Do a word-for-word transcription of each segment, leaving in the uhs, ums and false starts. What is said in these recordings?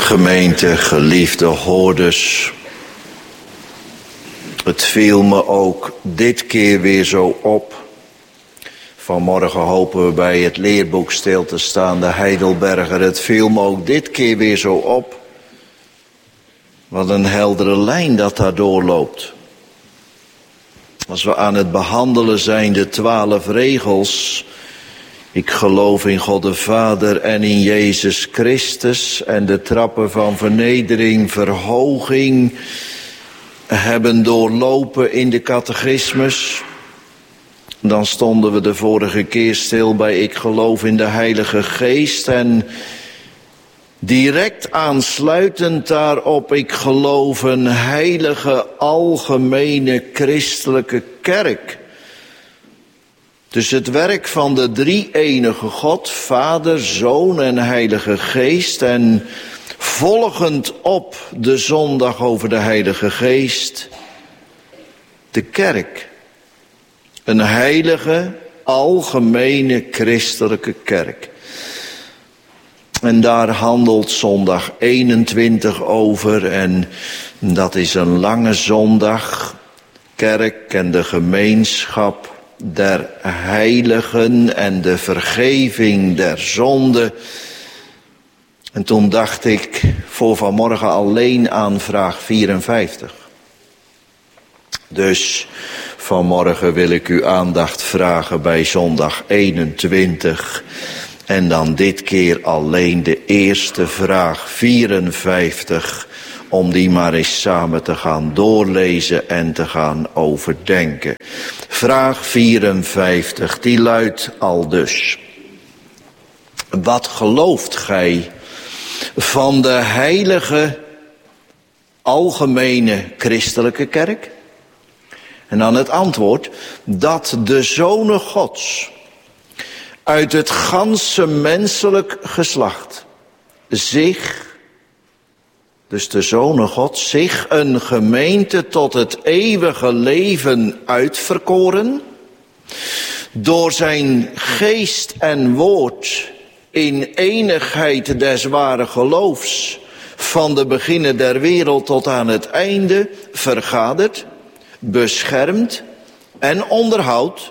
Gemeente, geliefde hoorders, het viel me ook dit keer weer zo op. Vanmorgen hopen we bij het leerboek stil te staan, de Heidelberger. Het viel me ook dit keer weer zo op. Wat een heldere lijn dat daar doorloopt. Als we aan het behandelen zijn, de twaalf regels. Ik geloof in God de Vader en in Jezus Christus. En de trappen van vernedering, verhoging hebben doorlopen in de catechismus. Dan stonden we de vorige keer stil bij ik geloof in de Heilige Geest. En direct aansluitend daarop, ik geloof een heilige, algemene, christelijke kerk. Dus het werk van de drie-enige God, Vader, Zoon en Heilige Geest. En volgend op de zondag over de Heilige Geest, de kerk. Een heilige, algemene, christelijke kerk. En daar handelt zondag eenentwintig over. En dat is een lange zondag. Kerk en de gemeenschap der heiligen en de vergeving der zonde. En toen dacht ik voor vanmorgen alleen aan vraag vierenvijftig. Dus vanmorgen wil ik uw aandacht vragen bij zondag eenentwintig. En dan dit keer alleen de eerste vraag vierenvijftig. Om die maar eens samen te gaan doorlezen en te gaan overdenken. Vraag vierenvijftig, die luidt aldus. Wat gelooft gij van de heilige, algemene christelijke kerk? En dan het antwoord, dat de zonen Gods uit het ganse menselijk geslacht zich, dus de zonen Gods, zich een gemeente tot het eeuwige leven uitverkoren, door zijn geest en woord in eenigheid des ware geloofs, van de beginnen der wereld tot aan het einde, vergadert, beschermt en onderhoudt.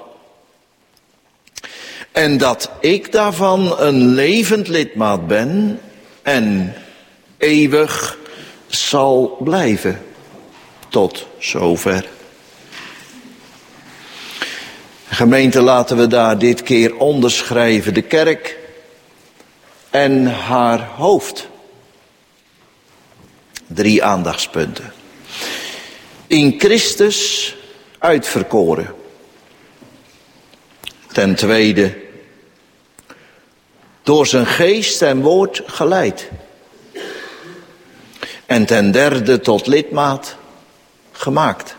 En dat ik daarvan een levend lidmaat ben en eeuwig zal blijven. Tot zover. Gemeente, laten we daar dit keer onderschrijven de kerk en haar hoofd. Drie aandachtspunten. In Christus uitverkoren. Ten tweede, door zijn geest en woord geleid. En ten derde, tot lidmaat gemaakt.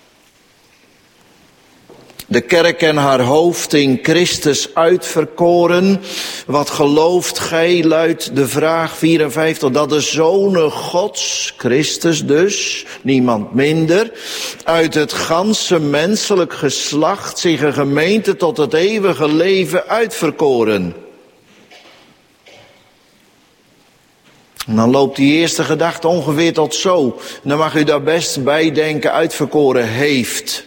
De kerk en haar hoofd in Christus uitverkoren. Wat gelooft gij, luidt de vraag vierenvijftig, dat de zonen Gods, Christus dus, niemand minder, uit het ganse menselijk geslacht zich een gemeente tot het eeuwige leven uitverkoren. En dan loopt die eerste gedachte ongeveer tot zo. En dan mag u daar best bij denken, uitverkoren heeft.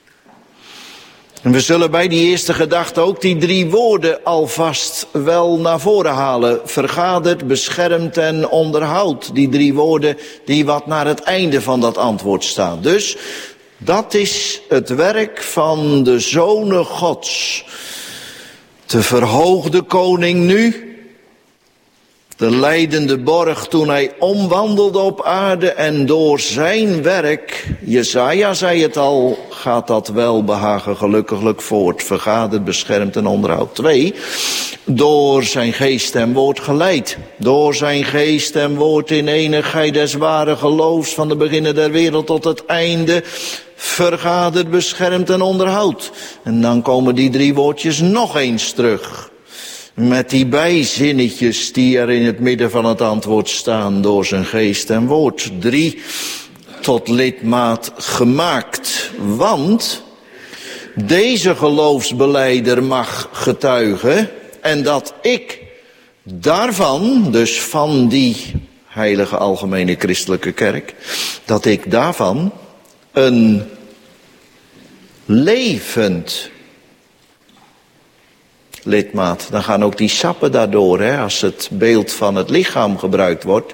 En we zullen bij die eerste gedachte ook die drie woorden alvast wel naar voren halen. Vergadert, beschermt en onderhoudt. Die drie woorden die wat naar het einde van dat antwoord staan. Dus dat is het werk van de zonen Gods. De verhoogde koning nu. De lijdende borg toen hij omwandelde op aarde en door zijn werk, Jesaja zei het al, gaat dat welbehagen gelukkiglijk voort, vergaderd, beschermd en onderhoudt. Twee, door zijn geest en woord geleid. Door zijn geest en woord in enigheid des ware geloofs van de beginnen der wereld tot het einde, vergaderd, beschermd en onderhoudt. En dan komen die drie woordjes nog eens terug. Met die bijzinnetjes die er in het midden van het antwoord staan, door zijn geest en woord. Drie, tot lidmaat gemaakt. Want deze geloofsbelijder mag getuigen en dat ik daarvan, dus van die heilige algemene christelijke kerk, dat ik daarvan een levend lidmaat, dan gaan ook die sappen daardoor, hè, als het beeld van het lichaam gebruikt wordt.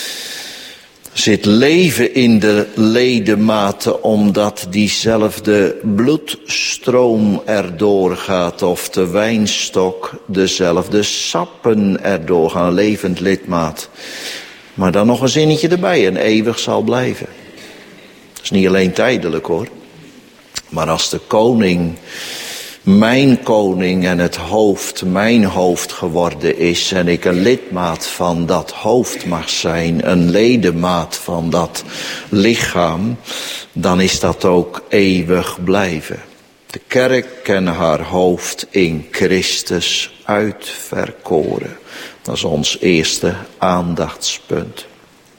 Er zit leven in de ledematen, omdat diezelfde bloedstroom erdoor gaat, of de wijnstok dezelfde sappen erdoor gaan, levend lidmaat. Maar dan nog een zinnetje erbij, en eeuwig zal blijven. Dat is niet alleen tijdelijk hoor. Maar als de koning, mijn koning en het hoofd, mijn hoofd geworden is, en ik een lidmaat van dat hoofd mag zijn, een ledemaat van dat lichaam, dan is dat ook eeuwig blijven. De kerk en haar hoofd in Christus uitverkoren. Dat is ons eerste aandachtspunt.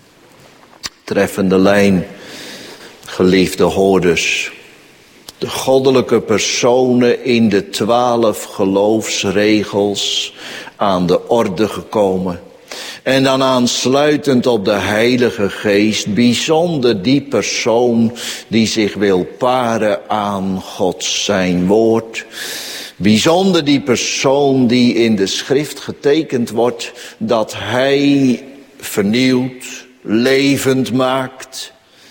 Treffende lijn, geliefde hoorders. De goddelijke personen in de twaalf geloofsregels aan de orde gekomen. En dan aansluitend op de Heilige Geest, bijzonder die persoon die zich wil paren aan God zijn woord. Bijzonder die persoon die in de schrift getekend wordt, dat hij vernieuwt, levend maakt.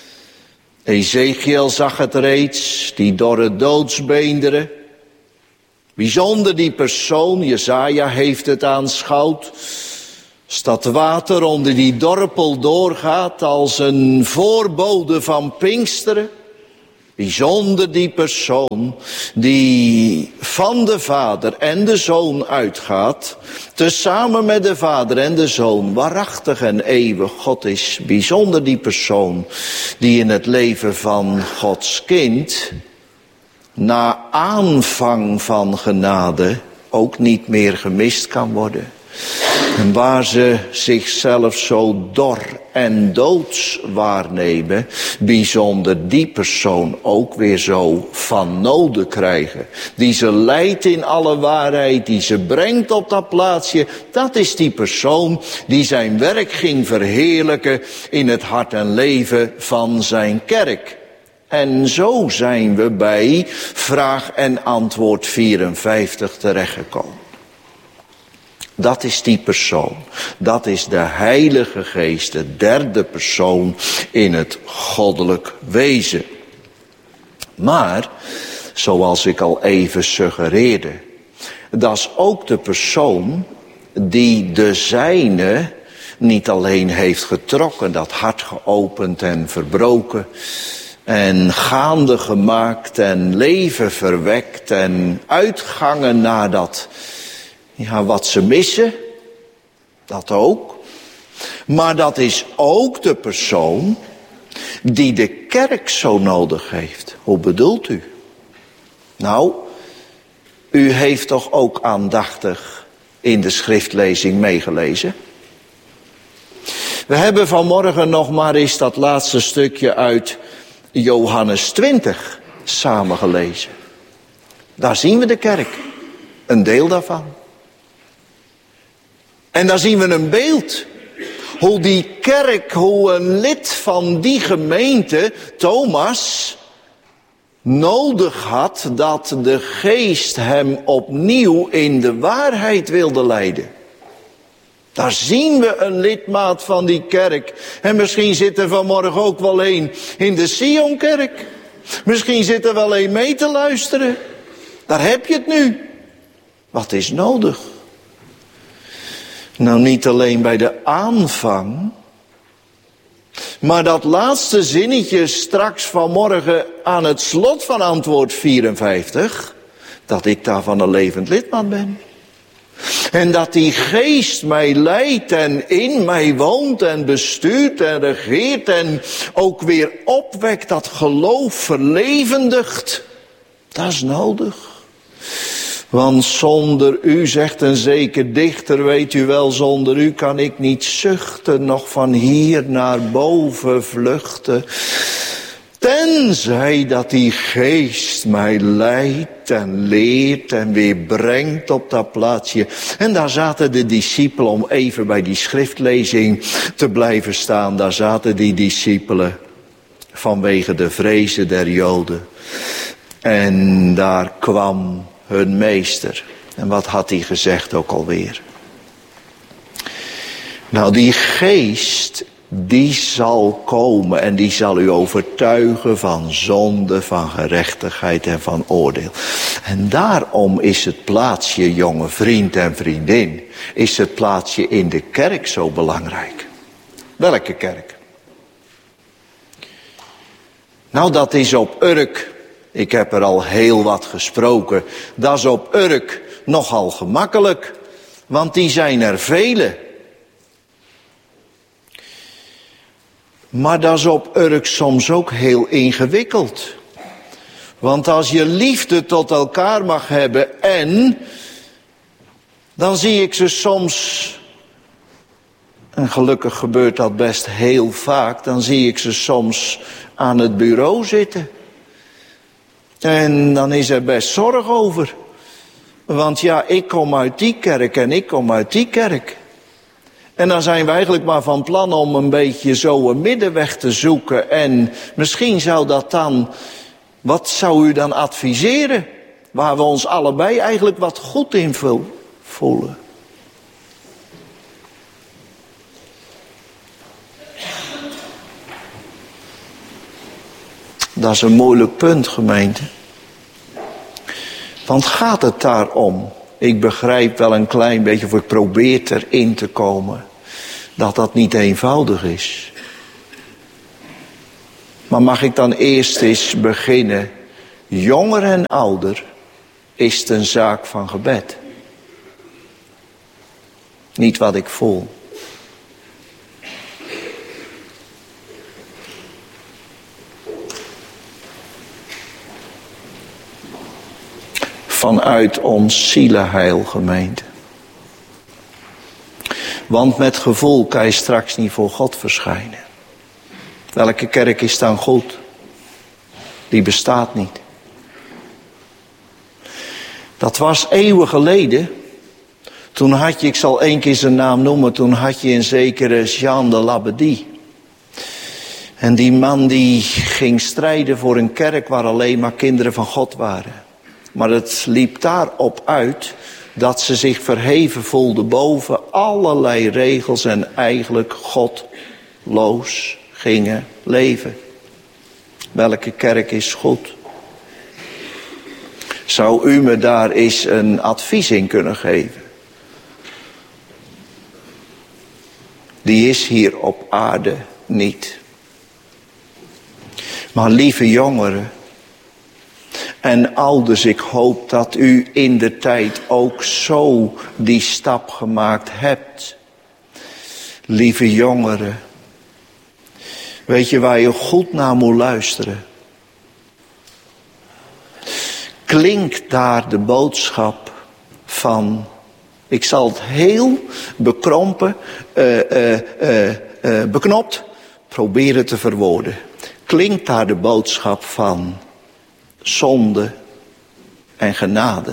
Ezekiel zag het reeds, die dorre doodsbeenderen. Bijzonder die persoon, Jesaja heeft het aanschouwd. Als dat water onder die dorpel doorgaat als een voorbode van Pinksteren. Bijzonder die persoon die van de Vader en de Zoon uitgaat, tezamen met de Vader en de Zoon, waarachtig en eeuwig God is. Bijzonder die persoon die in het leven van Gods kind, na aanvang van genade, ook niet meer gemist kan worden. En waar ze zichzelf zo dor en doods waarnemen, bijzonder die persoon ook weer zo van noden krijgen. Die ze leidt in alle waarheid, die ze brengt op dat plaatsje. Dat is die persoon die zijn werk ging verheerlijken in het hart en leven van zijn kerk. En zo zijn we bij vraag en antwoord vierenvijftig terechtgekomen. Dat is die persoon. Dat is de Heilige Geest, de derde persoon in het goddelijk wezen. Maar, zoals ik al even suggereerde, dat is ook de persoon die de zijne niet alleen heeft getrokken, dat hart geopend en verbroken, en gaande gemaakt en leven verwekt en uitgangen naar dat. Ja, wat ze missen, dat ook. Maar dat is ook de persoon die de kerk zo nodig heeft. Hoe bedoelt u? Nou, u heeft toch ook aandachtig in de schriftlezing meegelezen? We hebben vanmorgen nog maar eens dat laatste stukje uit Johannes twintig samengelezen. Daar zien we de kerk, een deel daarvan. En daar zien we een beeld. Hoe die kerk, hoe een lid van die gemeente, Thomas, nodig had dat de geest hem opnieuw in de waarheid wilde leiden. Daar zien we een lidmaat van die kerk. En misschien zit er vanmorgen ook wel een in de Sionkerk. Misschien zit er wel een mee te luisteren. Daar heb je het nu. Wat is nodig? Nou, niet alleen bij de aanvang, maar dat laatste zinnetje straks vanmorgen aan het slot van antwoord vierenvijftig, dat ik daarvan een levend lidmaat ben. En dat die geest mij leidt en in mij woont en bestuurt en regeert en ook weer opwekt, dat geloof verlevendigt. Dat is nodig. Want zonder u, zegt een zeker dichter, weet u wel, zonder u kan ik niet zuchten, nog van hier naar boven vluchten. Tenzij dat die geest mij leidt en leert en weer brengt op dat plaatsje. En daar zaten de discipelen, om even bij die schriftlezing te blijven staan. Daar zaten die discipelen vanwege de vrezen der Joden. En daar kwam hun meester. En wat had hij gezegd ook alweer? Nou, die geest, die zal komen en die zal u overtuigen van zonde, van gerechtigheid en van oordeel. En daarom is het plaatsje, jonge vriend en vriendin, is het plaatsje in de kerk zo belangrijk. Welke kerk? Nou, dat is op Urk. Ik heb er al heel wat gesproken. Dat is op Urk nogal gemakkelijk, want die zijn er vele. Maar dat is op Urk soms ook heel ingewikkeld. Want als je liefde tot elkaar mag hebben en dan zie ik ze soms, en gelukkig gebeurt dat best heel vaak, dan zie ik ze soms aan het bureau zitten. En dan is er best zorg over. Want ja, ik kom uit die kerk en ik kom uit die kerk. En dan zijn we eigenlijk maar van plan om een beetje zo een middenweg te zoeken. En misschien zou dat dan, wat zou u dan adviseren? Waar we ons allebei eigenlijk wat goed in voelen. Dat is een moeilijk punt, gemeente. Want gaat het daarom? Ik begrijp wel een klein beetje, of ik probeer erin te komen, dat dat niet eenvoudig is. Maar mag ik dan eerst eens beginnen? Jonger en ouder is het een zaak van gebed. Niet wat ik voel. Vanuit ons zielenheil, gemeente. Want met gevoel kan je straks niet voor God verschijnen. Welke kerk is dan goed? Die bestaat niet. Dat was eeuwen geleden. Toen had je, ik zal één keer zijn naam noemen, toen had je een zekere Jean de Labadie. En die man die ging strijden voor een kerk waar alleen maar kinderen van God waren. Maar het liep daarop uit dat ze zich verheven voelden boven allerlei regels en eigenlijk godloos gingen leven. Welke kerk is goed? Zou u me daar eens een advies in kunnen geven? Die is hier op aarde niet. Maar lieve jongeren en ouders, ik hoop dat u in de tijd ook zo die stap gemaakt hebt. Lieve jongeren, weet je waar je goed naar moet luisteren? Klinkt daar de boodschap van, ik zal het heel bekrompen, uh, uh, uh, uh, beknopt, proberen te verwoorden. Klinkt daar de boodschap van zonde en genade?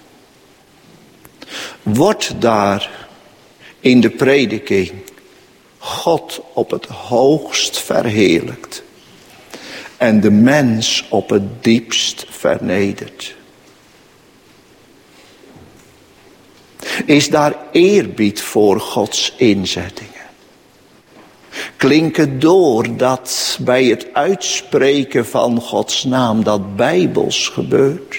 Wordt daar in de prediking God op het hoogst verheerlijkt en de mens op het diepst vernederd? Is daar eerbied voor Gods inzettingen? Klinkt het door dat bij het uitspreken van Gods naam dat bijbels gebeurt?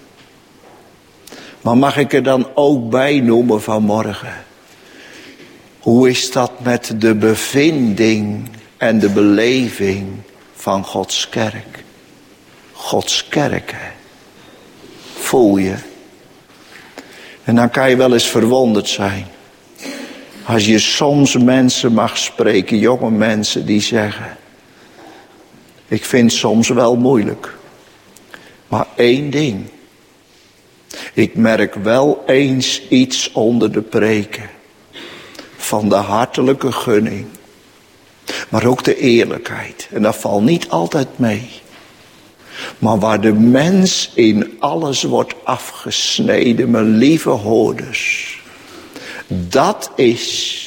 Maar mag ik er dan ook bij noemen vanmorgen? Hoe is dat met de bevinding en de beleving van Gods kerk? Gods kerk, hè? Voel je? En dan kan je wel eens verwonderd zijn. Als je soms mensen mag spreken, jonge mensen die zeggen, ik vind het soms wel moeilijk. Maar één ding. Ik merk wel eens iets onder de preken. Van de hartelijke gunning. Maar ook de eerlijkheid. En dat valt niet altijd mee. Maar waar de mens in alles wordt afgesneden, mijn lieve hoorders. Dat is,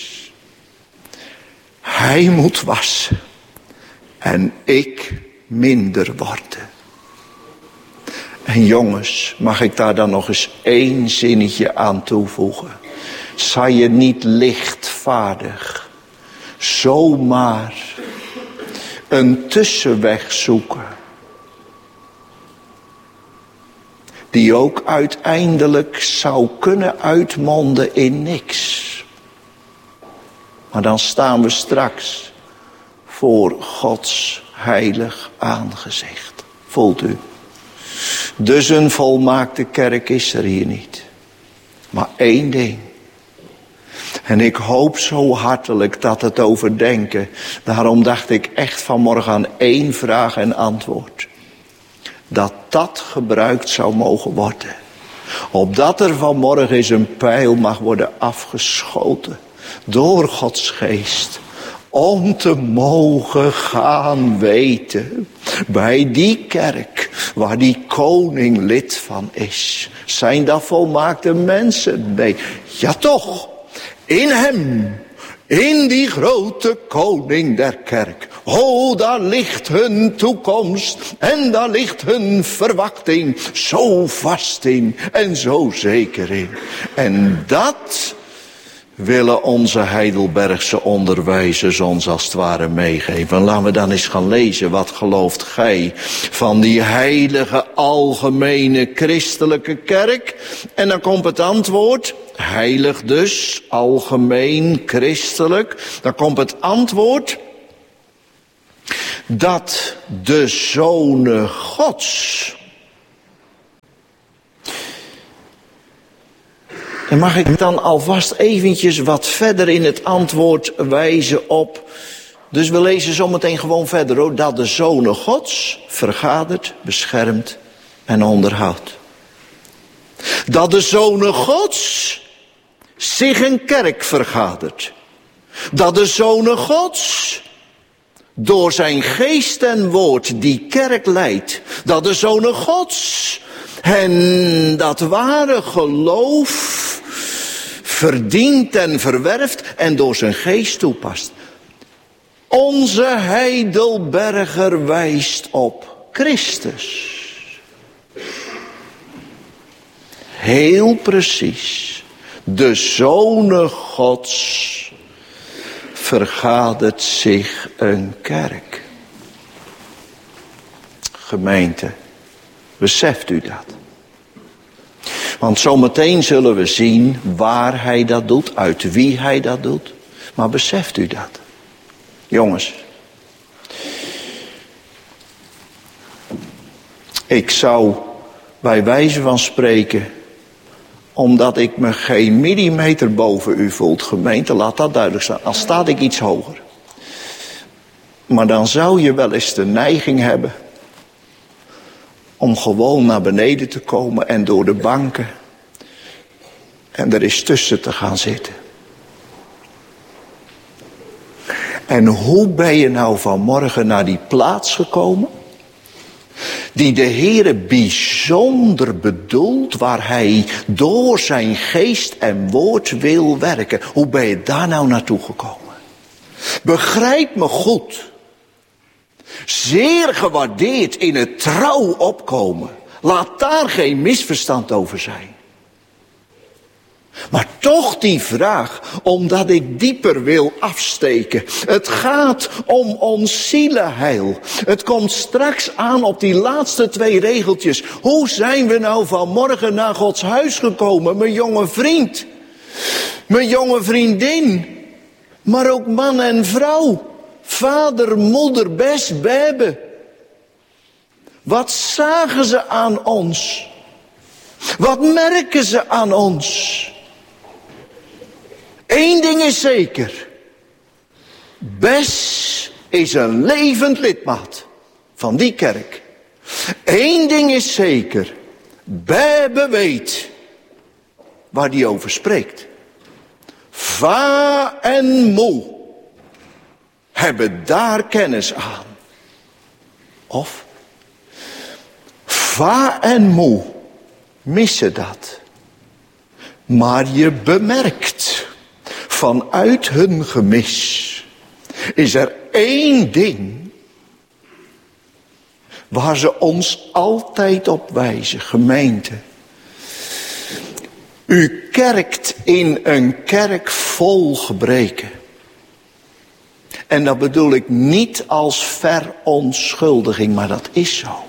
hij moet wassen en ik minder worden. En jongens, mag ik daar dan nog eens één zinnetje aan toevoegen. Zou je niet lichtvaardig zomaar een tussenweg zoeken. Die ook uiteindelijk zou kunnen uitmonden in niks. Maar dan staan we straks voor Gods heilig aangezicht. Voelt u? Dus een volmaakte kerk is er hier niet. Maar één ding. En ik hoop zo hartelijk dat het overdenken. Daarom dacht ik echt vanmorgen aan één vraag en antwoord. Dat dat gebruikt zou mogen worden. Opdat er vanmorgen eens een pijl mag worden afgeschoten. Door Gods geest. Om te mogen gaan weten. Bij die kerk. Waar die koning lid van is. Zijn dat volmaakte mensen? Nee. Ja toch. In hem. In die grote koning der kerk. Oh, daar ligt hun toekomst en daar ligt hun verwachting zo vast in en zo zeker in. En dat willen onze Heidelbergse onderwijzers ons als het ware meegeven. Laten we dan eens gaan lezen. Wat gelooft gij van die heilige algemene christelijke kerk? En dan komt het antwoord. Heilig dus, algemeen, christelijk. Dan komt het antwoord. Dat de zonen Gods. En mag ik dan alvast eventjes wat verder in het antwoord wijzen op. Dus we lezen zometeen gewoon verder hoor. Dat de zonen Gods vergadert, beschermt en onderhoudt. Dat de zonen Gods zich een kerk vergadert. Dat de zonen Gods door zijn geest en woord die kerk leidt. Dat de zonen Gods hen dat ware geloof verdient en verwerft en door zijn geest toepast. Onze Heidelberger wijst op Christus. Heel precies. De zonen Gods vergadert zich een kerk. Gemeente, beseft u dat? Want zometeen zullen we zien waar hij dat doet, uit wie hij dat doet. Maar beseft u dat? Jongens. Ik zou bij wijze van spreken, omdat ik me geen millimeter boven u voelt, gemeente, laat dat duidelijk staan. Al staat ik iets hoger. Maar dan zou je wel eens de neiging hebben om gewoon naar beneden te komen en door de banken en er eens tussen te gaan zitten. En hoe ben je nou vanmorgen naar die plaats gekomen die de Heere bijzonder bedoelt, waar hij door zijn geest en woord wil werken? Hoe ben je daar nou naartoe gekomen? Begrijp me goed. Zeer gewaardeerd in het trouw opkomen. Laat daar geen misverstand over zijn. Maar toch die vraag, omdat ik dieper wil afsteken. Het gaat om ons zielenheil. Het komt straks aan op die laatste twee regeltjes. Hoe zijn we nou vanmorgen naar Gods huis gekomen, mijn jonge vriend? Mijn jonge vriendin. Maar ook man en vrouw. Vader, moeder, best, bebe. Wat zagen ze aan ons? Wat merken ze aan ons? Eén ding is zeker. Bes is een levend lidmaat van die kerk. Eén ding is zeker. Bebe weet waar die over spreekt. Va en moe hebben daar kennis aan. Of va en moe missen dat. Maar je bemerkt, vanuit hun gemis is er één ding waar ze ons altijd op wijzen, gemeente. U kerkt in een kerk vol gebreken. En dat bedoel ik niet als verontschuldiging, maar dat is zo.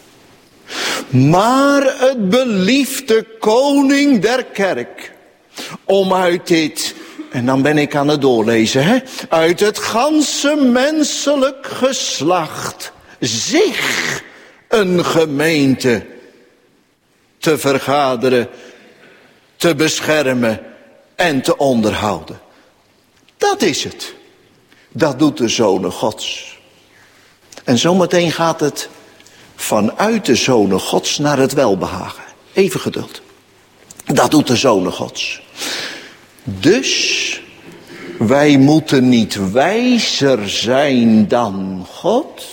Maar het belieft de koning der kerk om uit dit, en dan ben ik aan het doorlezen, hè, uit het ganse menselijk geslacht zich een gemeente te vergaderen, te beschermen en te onderhouden. Dat is het. Dat doet de Zonen Gods. En zometeen gaat het vanuit de Zonen Gods naar het welbehagen. Even geduld. Dat doet de Zonen Gods. Dus wij moeten niet wijzer zijn dan God.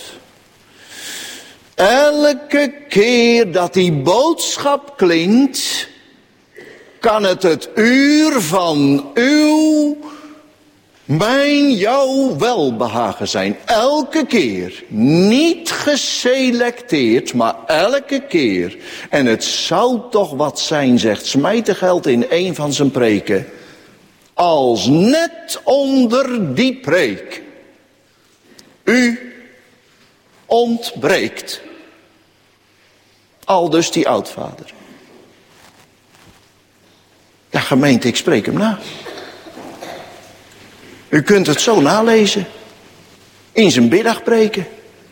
Elke keer dat die boodschap klinkt, kan het het uur van uw, mijn, jouw welbehagen zijn. Elke keer. Niet geselecteerd, maar elke keer. En het zou toch wat zijn, zegt Smijtegeld in een van zijn preken, als net onder die preek u ontbreekt. Aldus die oudvader. Ja, gemeente, ik spreek hem na. U kunt het zo nalezen. In zijn middagpreken.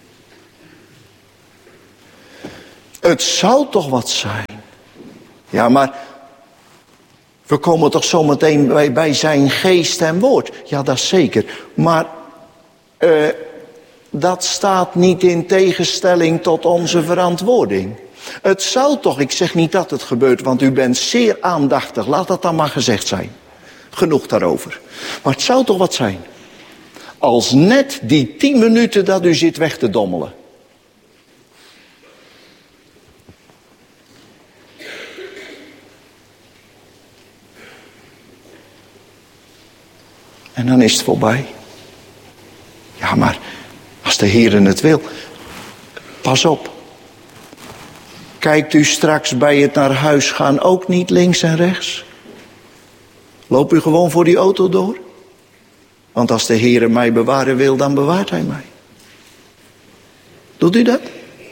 Het zou toch wat zijn. Ja, maar we komen toch zometeen bij, bij zijn geest en woord. Ja, dat is zeker. Maar uh, dat staat niet in tegenstelling tot onze verantwoording. Het zou toch, ik zeg niet dat het gebeurt, want u bent zeer aandachtig. Laat dat dan maar gezegd zijn. Genoeg daarover. Maar het zou toch wat zijn. Als net die tien minuten dat u zit weg te dommelen. En dan is het voorbij. Ja, maar als de Heer het wil. Pas op. Kijkt u straks bij het naar huis gaan ook niet links en rechts? Loop u gewoon voor die auto door? Want als de Heer mij bewaren wil, dan bewaart hij mij. Doet u dat?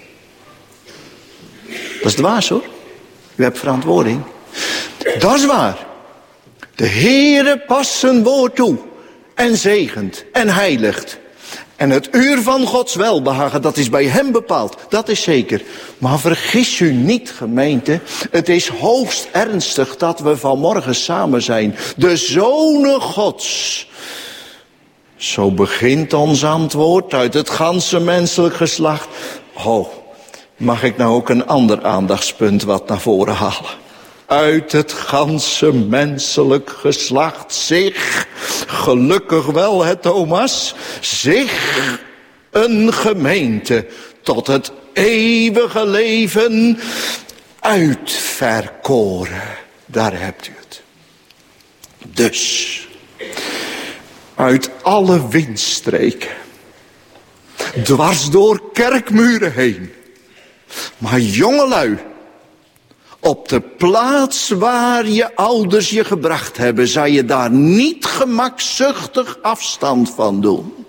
Dat is dwaas hoor. U hebt verantwoording. Dat is waar. De Heere past zijn woord toe. En zegent en heiligt. En het uur van Gods welbehagen, dat is bij hem bepaald. Dat is zeker. Maar vergis u niet, gemeente. Het is hoogst ernstig dat we vanmorgen samen zijn. De Zonen Gods. Zo begint ons antwoord uit het ganse menselijk geslacht. Oh, mag ik nou ook een ander aandachtspunt wat naar voren halen? Uit het ganse menselijk geslacht zich, gelukkig wel hè Thomas, zich een gemeente tot het eeuwige leven uitverkoren. Daar hebt u het. Dus, uit alle windstreken, dwars door kerkmuren heen, maar jongelui, op de plaats waar je ouders je gebracht hebben, zou je daar niet gemakzuchtig afstand van doen.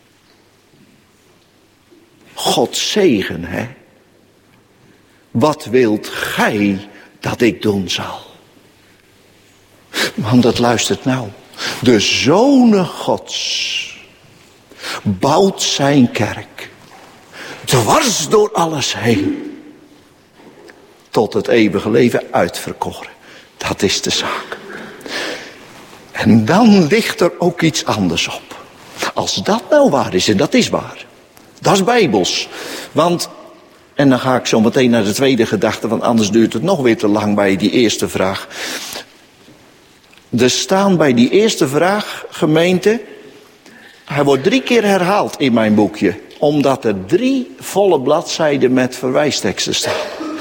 God zegen, hè? Wat wilt gij dat ik doen zal? Want het luistert nou. De Zonen Gods bouwt zijn kerk dwars door alles heen. Tot het eeuwige leven uitverkoren. Dat is de zaak. En dan ligt er ook iets anders op. Als dat nou waar is, en dat is waar. Dat is bijbels. Want, en dan ga ik zo meteen naar de tweede gedachte, want anders duurt het nog weer te lang bij die eerste vraag. Er staan bij die eerste vraag, gemeente, Hij wordt drie keer herhaald in mijn boekje. Omdat er drie volle bladzijden met verwijsteksten staan.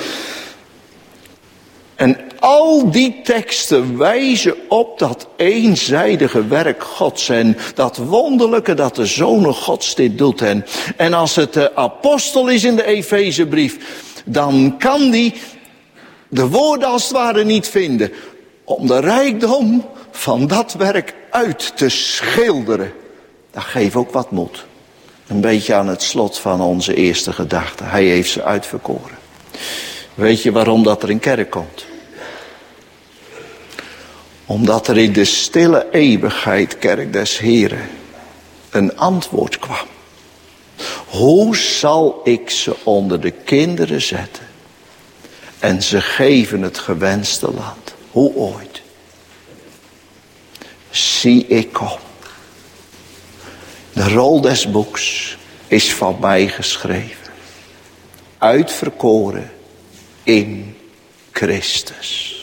En al die teksten wijzen op dat eenzijdige werk Gods. En dat wonderlijke dat de Zoon Gods dit doet. En, en als het de apostel is in de Efezebrief, dan kan die de woorden als het ware niet vinden. Om de rijkdom van dat werk uit te schilderen. Dat geeft ook wat moed. Een beetje aan het slot van onze eerste gedachte. Hij heeft ze uitverkoren. Weet je waarom dat er een kerk komt? Omdat er in de stille eeuwigheid, kerk des Heren, een antwoord kwam. Hoe zal ik ze onder de kinderen zetten? En ze geven het gewenste land. Hoe ooit? Zie ik kom. De rol des boeks is van mij geschreven. Uitverkoren in Christus.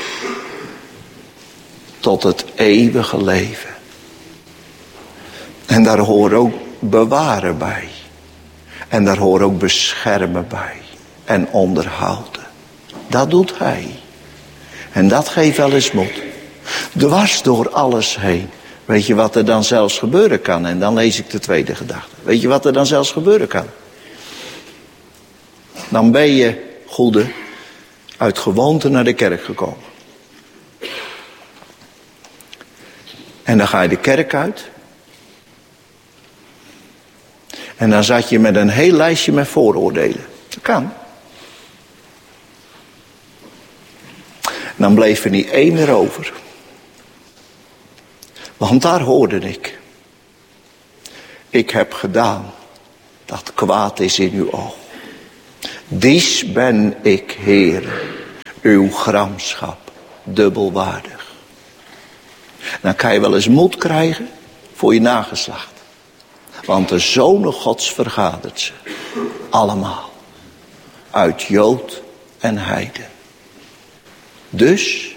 Tot het eeuwige leven. En daar hoort ook bewaren bij. En daar hoort ook beschermen bij. En onderhouden. Dat doet hij. En dat geeft wel eens moed. Dwars door alles heen. Weet je wat er dan zelfs gebeuren kan? En dan lees ik de tweede gedachte. Weet je wat er dan zelfs gebeuren kan? Dan ben je, goede, uit gewoonte naar de kerk gekomen. En dan ga je de kerk uit. En dan zat je met een heel lijstje met vooroordelen. Dat kan. En dan bleef er niet één meer over. Want daar hoorde ik. Ik heb gedaan dat kwaad is in uw oog. Dies ben ik, Heere, uw gramschap, dubbelwaardig. Dan kan je wel eens moed krijgen voor je nageslacht. Want de zonen Gods vergadert ze. Allemaal. Uit Jood en Heiden. Dus,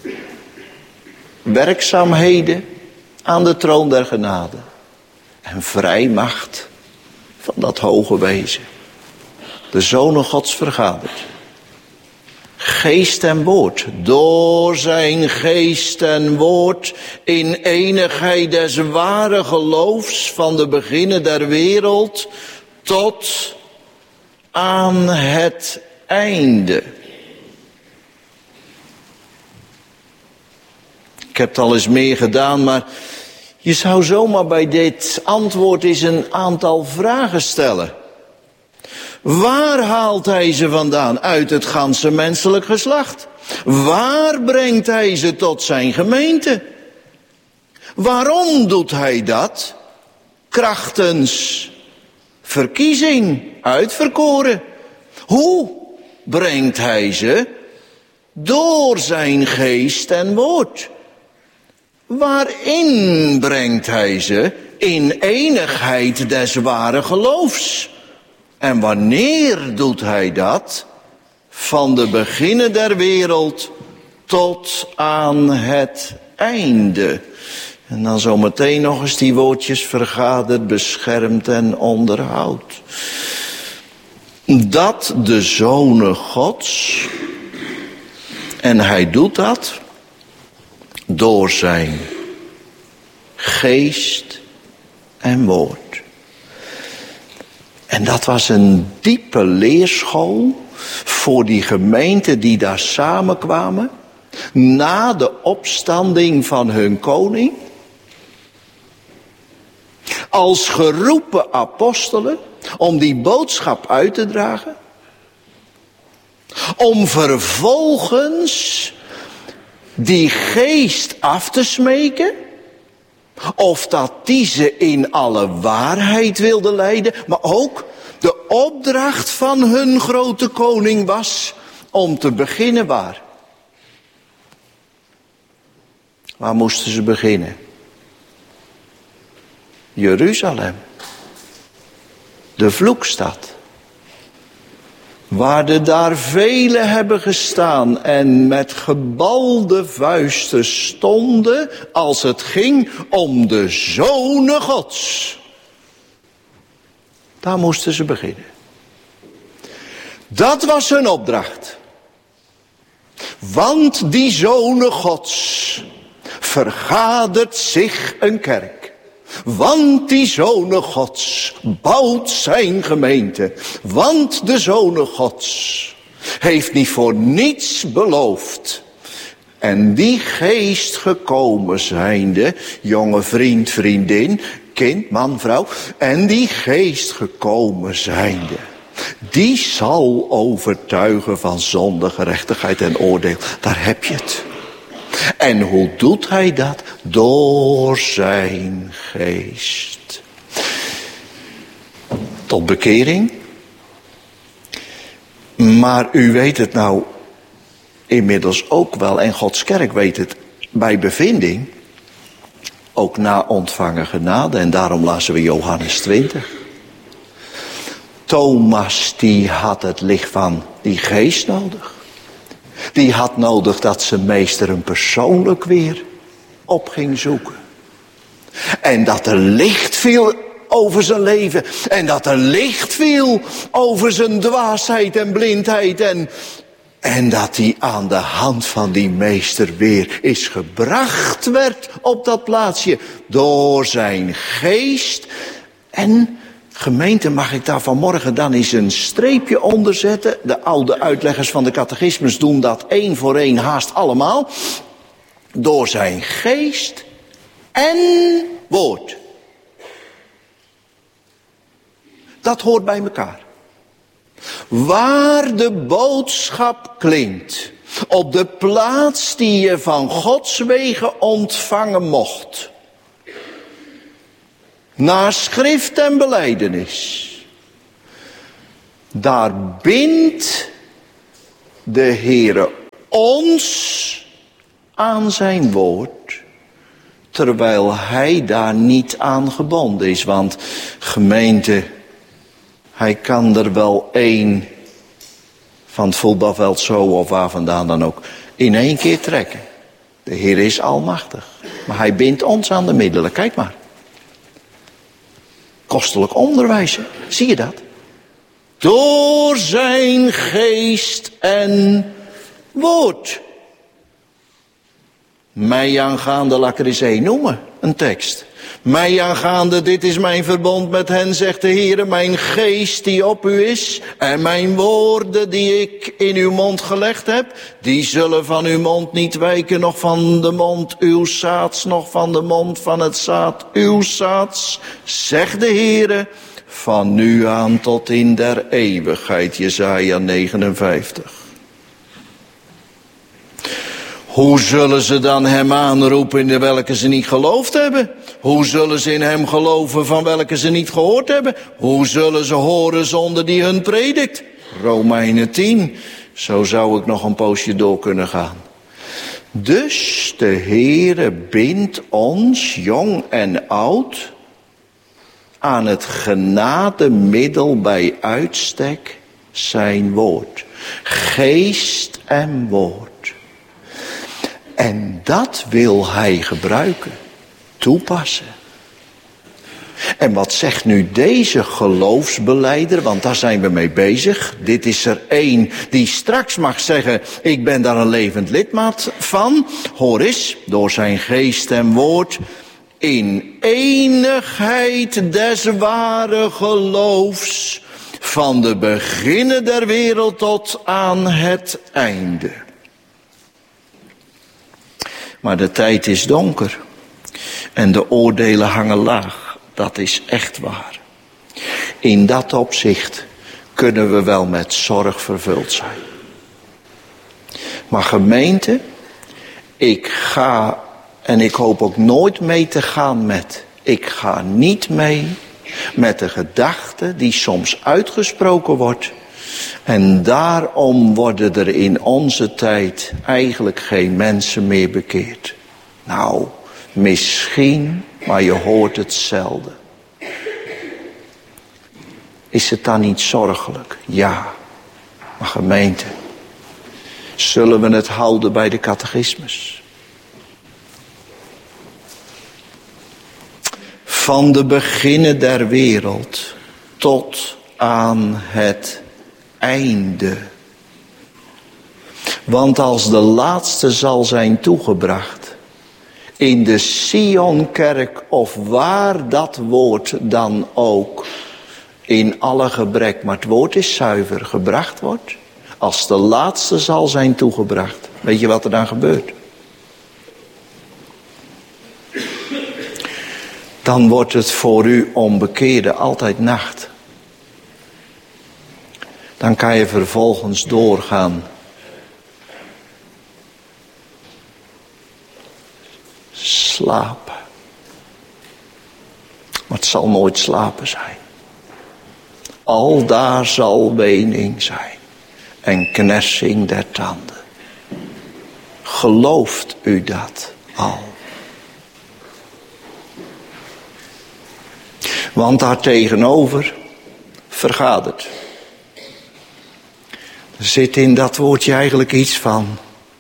werkzaamheden aan de troon der genade. En vrijmacht van dat hoge wezen. De zonen Gods vergadert. Geest en woord. Door zijn geest en woord. In enigheid des ware geloofs. Van de beginnen der wereld. Tot aan het einde. Ik heb het al eens meer gedaan, maar je zou zomaar bij dit antwoord eens een aantal vragen stellen. Waar haalt hij ze vandaan? Uit het ganse menselijk geslacht. Waar brengt hij ze tot zijn gemeente? Waarom doet hij dat? Krachtens verkiezing, uitverkoren. Hoe brengt hij ze? Door zijn geest en woord. Waarin brengt hij ze? In enigheid des ware geloofs. En wanneer doet hij dat? Van de beginnen der wereld tot aan het einde. En dan zometeen nog eens die woordjes vergaderd, beschermd en onderhoudt. Dat de zonen Gods, en hij doet dat door zijn geest en woord. En dat was een diepe leerschool voor die gemeenten die daar samenkwamen. Na de opstanding van hun koning. Als geroepen apostelen om die boodschap uit te dragen. Om vervolgens die geest af te smeken. Of dat die ze in alle waarheid wilde leiden. Maar ook de opdracht van hun grote koning was om te beginnen waar. Waar moesten ze beginnen? Jeruzalem. De vloekstad. Waar er daar velen hebben gestaan en met gebalde vuisten stonden als het ging om de zonen Gods. Daar moesten ze beginnen. Dat was hun opdracht. Want die zonen Gods vergadert zich een kerk. Want die zonen Gods bouwt zijn gemeente. Want de zonen Gods heeft niet voor niets beloofd. En die geest gekomen zijnde, jonge vriend, vriendin, kind, man, vrouw. En die geest gekomen zijnde, die zal overtuigen van zonde, gerechtigheid en oordeel. Daar heb je het. En hoe doet hij dat? Door zijn geest. Tot bekering. Maar u weet het nou inmiddels ook wel, en Gods kerk weet het bij bevinding, ook na ontvangen genade. En daarom lazen we Johannes twintig. Thomas die had het licht van die geest nodig. Die had nodig dat zijn meester hem persoonlijk weer op ging zoeken. En dat er licht viel over zijn leven. En dat er licht viel over zijn dwaasheid en blindheid. En, en dat hij aan de hand van die meester weer is gebracht werd op dat plaatsje. Door zijn geest. En gemeente, mag ik daar vanmorgen dan eens een streepje onder zetten? De oude uitleggers van de catechismus doen dat één voor één haast allemaal. Door zijn geest en woord. Dat hoort bij elkaar. Waar de boodschap klinkt, op de plaats die je van Gods wegen ontvangen mocht, naar schrift en belijdenis, daar bindt de Heere ons aan zijn woord, terwijl hij daar niet aan gebonden is. Want gemeente, hij kan er wel één van het voetbalveld zo of waar vandaan dan ook in één keer trekken. De Heer is almachtig, maar hij bindt ons aan de middelen. Kijk maar. Kostelijk onderwijs, zie je dat? Door zijn geest en woord. Mij aangaande, laat ik er eens één noemen, een tekst. Mij aangaande, dit is mijn verbond met hen, zegt de Heer, mijn geest die op u is, en mijn woorden die ik in uw mond gelegd heb, die zullen van uw mond niet wijken, nog van de mond uw zaads, nog van de mond van het zaad uw zaads, zegt de Heer, van nu aan tot in der eeuwigheid. Jesaja negenenvijftig. Hoe zullen ze dan hem aanroepen in de welke ze niet geloofd hebben? Hoe zullen ze in hem geloven van welke ze niet gehoord hebben? Hoe zullen ze horen zonder die hun predikt? Romeinen tien. Zo zou ik nog een poosje door kunnen gaan. Dus de Heere bindt ons, jong en oud, aan het genademiddel bij uitstek, zijn woord. Geest en woord. En dat wil hij gebruiken, toepassen. En wat zegt nu deze geloofsbeleider, want daar zijn we mee bezig. Dit is er één die straks mag zeggen, ik ben daar een levend lidmaat van. Hoor eens, door zijn geest en woord, in eenigheid des ware geloofs, van de beginnen der wereld tot aan het einde. Maar de tijd is donker en de oordelen hangen laag. Dat is echt waar. In dat opzicht kunnen we wel met zorg vervuld zijn. Maar gemeente, ik ga, en ik hoop ook nooit mee te gaan met, ik ga niet mee met de gedachte die soms uitgesproken wordt. En daarom worden er in onze tijd eigenlijk geen mensen meer bekeerd. Nou, misschien, maar je hoort het zelden. Is het dan niet zorgelijk? Ja. Maar gemeente, zullen we het houden bij de catechismus? Van de beginnen der wereld tot aan het einde. Want als de laatste zal zijn toegebracht, in de Sionkerk of waar dat woord dan ook, in alle gebrek, maar het woord is zuiver, gebracht wordt. Als de laatste zal zijn toegebracht, weet je wat er dan gebeurt? Dan wordt het voor u onbekeerde altijd nacht. Dan kan je vervolgens doorgaan. Slapen. Maar het zal nooit slapen zijn. Aldaar zal wening zijn. En knersing der tanden. Gelooft u dat al? Want daar tegenover vergadert. Er zit in dat woordje eigenlijk iets van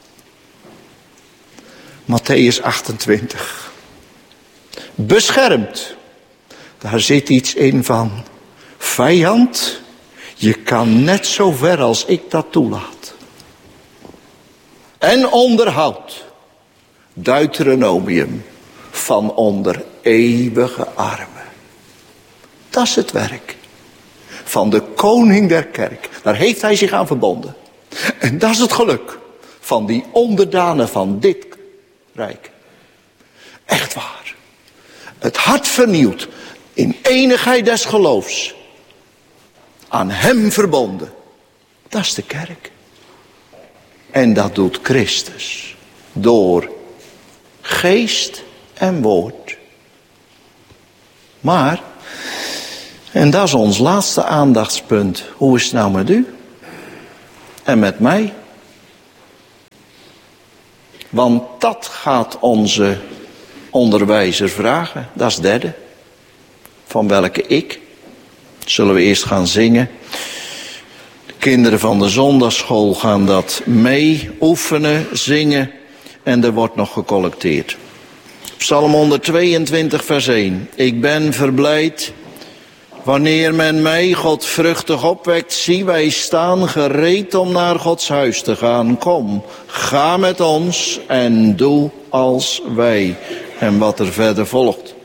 Mattheüs achtentwintig. Beschermd. Daar zit iets in van vijand. Je kan net zo ver als ik dat toelaat. En onderhoud. Deuteronomium. Van onder eeuwige armen. Dat is het werk. Van de koning der kerk. Daar heeft hij zich aan verbonden. En dat is het geluk. Van die onderdanen van dit rijk. Echt waar. Het hart vernieuwd. In enigheid des geloofs. Aan hem verbonden. Dat is de kerk. En dat doet Christus. Door geest en woord. Maar, en dat is ons laatste aandachtspunt. Hoe is het nou met u? En met mij? Want dat gaat onze onderwijzer vragen. Dat is het derde. Van welke ik? Zullen we eerst gaan zingen. De kinderen van de zondagschool gaan dat mee oefenen, zingen. En er wordt nog gecollecteerd. Psalm honderdtweeëntwintig vers één. Ik ben verblijd wanneer men mij godvruchtig opwekt. Zie, wij staan gereed om naar Gods huis te gaan. Kom, ga met ons en doe als wij. En wat er verder volgt.